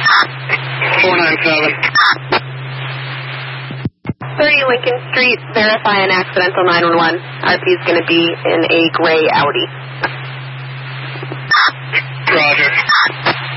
497. 30 Lincoln Street, verify an accidental 911. RP is going to be in a gray Audi. Roger.